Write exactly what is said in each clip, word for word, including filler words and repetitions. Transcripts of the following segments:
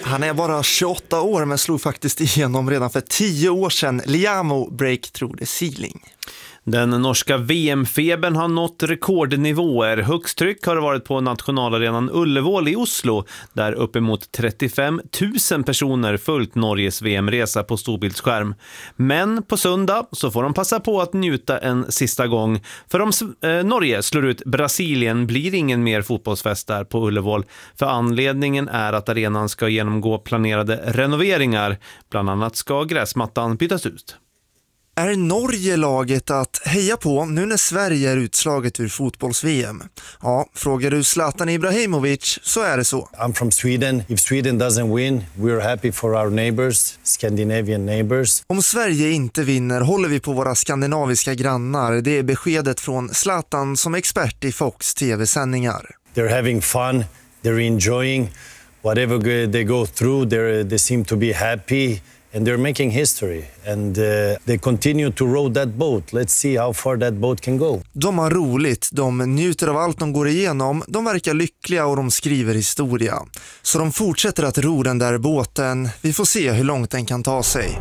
Han är bara tjugoåtta år men slog faktiskt igenom redan för tio år sedan. Liamo break through the ceiling. Den norska V M-febern har nått rekordnivåer. Högst tryck har det varit på nationalarenan Ullevål i Oslo, där uppemot trettiofem tusen personer följt Norges V M-resa på storbildsskärm. Men på söndag så får de passa på att njuta en sista gång. För om eh, Norge slår ut Brasilien blir ingen mer fotbollsfest där på Ullevål. För anledningen är att arenan ska genomgå planerade renoveringar. Bland annat ska gräsmattan bytas ut. Är Norge laget att heja på nu när Sverige är utslaget ur fotbolls-V M? Ja, frågar du Zlatan Ibrahimovic så är det så. I'm from Sweden. If Sweden doesn't win, we're happy for our neighbors, Scandinavian neighbors. Om Sverige inte vinner håller vi på våra skandinaviska grannar. Det är beskedet från Zlatan som expert i Fox tv-sändningar. They're having fun, they're enjoying whatever they go through, they're, they seem to be happy. And they're making history and uh, they continue to row that boat. Let's see how far that boat can go. De har roligt, de njuter av allt de går igenom, de verkar lyckliga och de skriver historia. Så de fortsätter att ro den där båten. Vi får se hur långt den kan ta sig.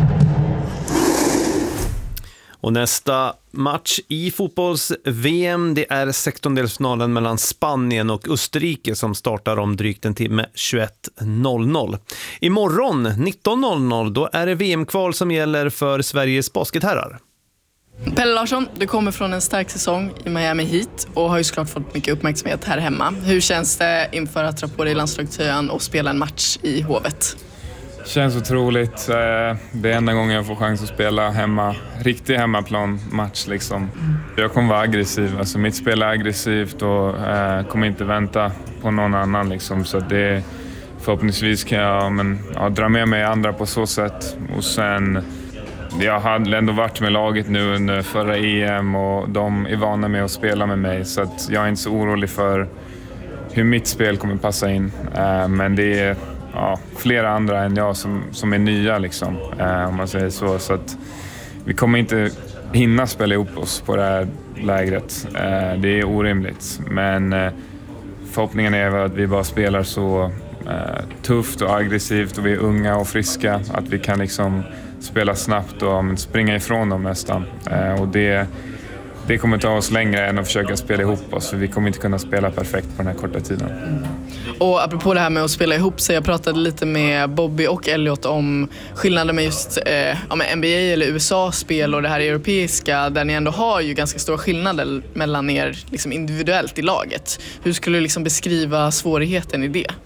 Och nästa match i fotbolls-V M, det är sextondelsfinalen mellan Spanien och Österrike som startar om drygt en timme tjugoett noll noll. Imorgon nitton noll noll då är det V M-kval som gäller för Sveriges basketherrar. Pelle Larsson, du kommer från en stark säsong i Miami Heat och har ju såklart fått mycket uppmärksamhet här hemma. Hur känns det inför att dra på dig landslagströjan och spela en match i Hovet? Känns otroligt. Det är enda gången jag får chans att spela hemma, riktig hemmaplan-match liksom. Jag kommer vara aggressiv, alltså mitt spel är aggressivt och eh, kommer inte vänta på någon annan liksom. Så det, förhoppningsvis kan jag men, ja, dra med mig andra på så sätt. Och sen, jag hade ändå varit med laget nu under förra E M och de är vana med att spela med mig. Så att jag är inte så orolig för hur mitt spel kommer passa in. Eh, men det är ja, flera andra än jag som, som är nya liksom, eh, om man säger så. Så att vi kommer inte hinna spela ihop oss på det här lägret. Eh, det är orimligt. Men eh, förhoppningen är att vi bara spelar så eh, tufft och aggressivt och vi är unga och friska. Att vi kan liksom spela snabbt och men, springa ifrån dem nästan. Eh, och det, det kommer ta oss längre än att försöka spela ihop oss. För vi kommer inte kunna spela perfekt på den här korta tiden. Mm. Och apropå det här med att spela ihop sig, jag pratade lite med Bobby och Elliot om skillnaden med just eh, ja, med N B A eller U S A-spel och det här europeiska, där ni ändå har ju ganska stora skillnader mellan er liksom individuellt i laget. Hur skulle du liksom beskriva svårigheten i det?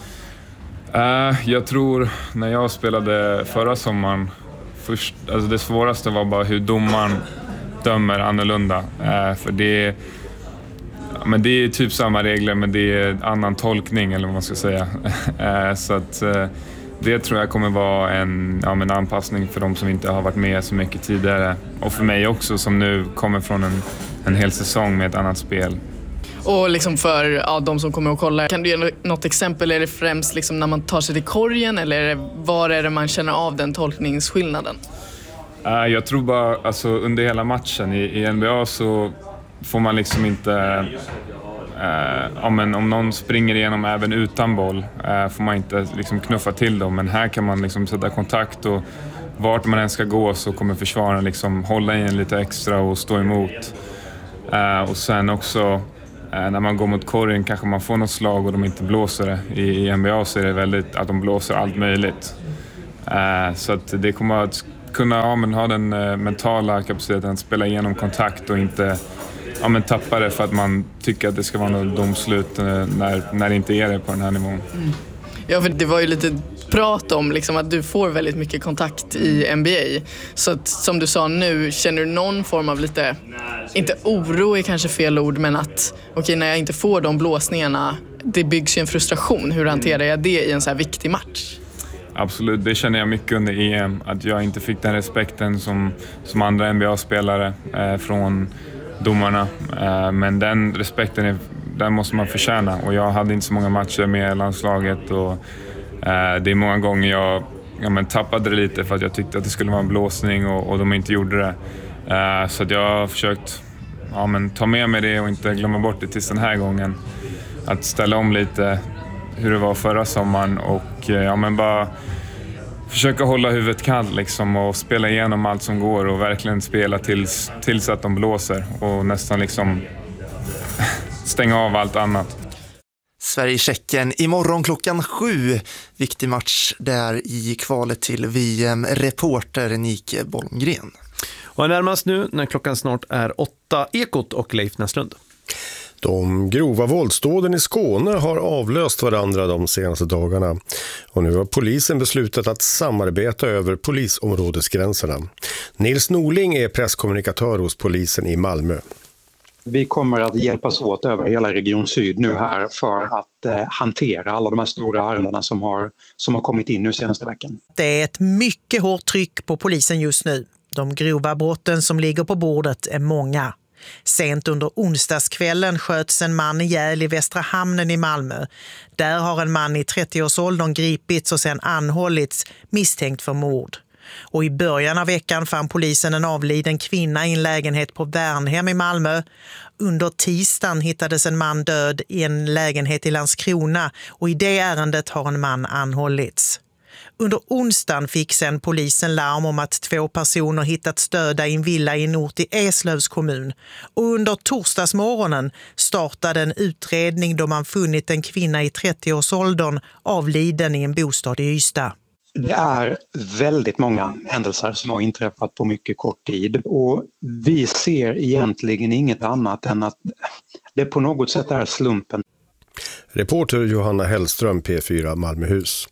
Uh, jag tror när jag spelade förra sommaren, först, alltså det svåraste var bara hur domaren dömer annorlunda. Uh, för det Men det är typ samma regler men det är annan tolkning eller vad man ska säga. Så att det tror jag kommer vara en, ja, en anpassning för de som inte har varit med så mycket tidigare. Och för mig också som nu kommer från en, en hel säsong med ett annat spel. Och liksom för ja, de som kommer att kolla, kan du ge något exempel? Är det främst liksom när man tar sig till korgen eller är det, var är det man känner av den tolkningsskillnaden? Jag tror bara alltså, under hela matchen i, i N B A så får man liksom inte eh, ja, men om någon springer igenom även utan boll eh, får man inte liksom knuffa till dem, men här kan man liksom sätta kontakt och vart man än ska gå så kommer försvararen liksom hålla in lite extra och stå emot. Eh, och sen också eh, när man går mot korgen kanske man får något slag och de inte blåser det. I, i N B A så är det väldigt att de blåser allt möjligt. Eh, så att det kommer att kunna ja, men ha den eh, mentala kapaciteten att spela igenom kontakt och inte ja, men tappa det för att man tycker att det ska vara något domslut när, när det inte är det på den här nivån. Mm. Ja, för det var ju lite prat om liksom, att du får väldigt mycket kontakt i N B A. Så att, som du sa nu, känner du någon form av lite, inte oro är kanske fel ord, men att okej, okay, när jag inte får de blåsningarna, det byggs ju en frustration. Hur hanterar jag det i en så här viktig match? Absolut, det känner jag mycket under E M. Att jag inte fick den respekten som, som andra N B A-spelare eh, från domarna. Eh, men den respekten är, den måste man förtjäna. Och jag hade inte så många matcher med landslaget. Och, eh, det är många gånger jag ja, men tappade det lite för att jag tyckte att det skulle vara en blåsning och, och de inte gjorde det. Eh, så att jag har försökt ja, men ta med mig det och inte glömma bort det tills den här gången. Att ställa om lite hur det var förra sommaren och ja, men bara försöka hålla huvudet kallt liksom, och spela igenom allt som går och verkligen spela tills, tills att de blåser och nästan liksom stänga av allt annat. Sverige-Tjeckien imorgon klockan sju. Viktig match där i kvalet till V M. Reporter Nike Bolmgren. Och närmast nu när klockan snart är åtta, Ekot och Leif Näslund. De grova våldsdåden i Skåne har avlöst varandra de senaste dagarna och nu har polisen beslutat att samarbeta över polisområdesgränserna. Nils Norling är presskommunikatör hos polisen i Malmö. Vi kommer att hjälpas åt över hela Region Syd nu här för att eh, hantera alla de här stora ärendena som har, som har kommit in nu senaste veckan. Det är ett mycket hårt tryck på polisen just nu. De grova brotten som ligger på bordet är många. Sent under onsdagskvällen sköts en man ihjäl i Västra hamnen i Malmö. Där har en man i trettioårsåldern gripits och sen anhållits misstänkt för mord. Och i början av veckan fann polisen en avliden kvinna i en lägenhet på Värnhem i Malmö. Under tisdagen hittades en man död i en lägenhet i Landskrona och i det ärendet har en man anhållits. Under onsdagen fick sen polisen larm om att två personer hittats döda i en villa i en ort i Eslövs kommun. Och under torsdagsmorgonen startade en utredning då man funnit en kvinna i trettioårsåldern avliden i en bostad i Ystad. Det är väldigt många händelser som har inträffat på mycket kort tid och vi ser egentligen inget annat än att det på något sätt är slumpen. Reporter Johanna Hellström, P fyra Malmöhus.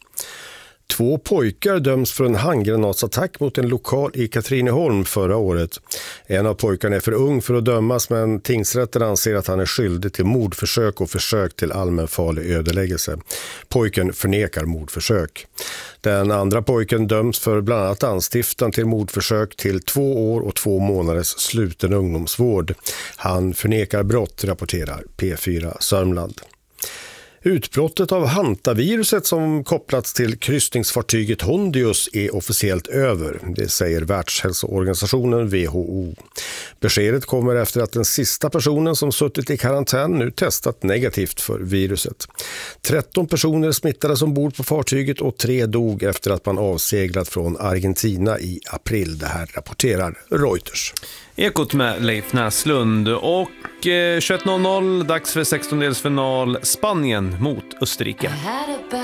Två pojkar döms för en handgranatsattack mot en lokal i Katrineholm förra året. En av pojkarna är för ung för att dömas, men tingsrätten anser att han är skyldig till mordförsök och försök till allmänfarlig ödeläggelse. Pojken förnekar mordförsök. Den andra pojken döms för bland annat anstiftan till mordförsök till två år och två månaders sluten ungdomsvård. Han förnekar brott, rapporterar P fyra Sörmland. Utbrottet av hantaviruset som kopplats till kryssningsfartyget Hondius är officiellt över, det säger Världshälsoorganisationen W H O. Beskedet kommer efter att den sista personen som suttit i karantän nu testat negativt för viruset. tretton personer smittades ombord på fartyget och tre dog efter att man avseglat från Argentina i april. Det här rapporterar Reuters. Ekot med Leif Näslund och eh, tjugoett noll noll, dags för sextondelsfinal, Spanien mot Österrike.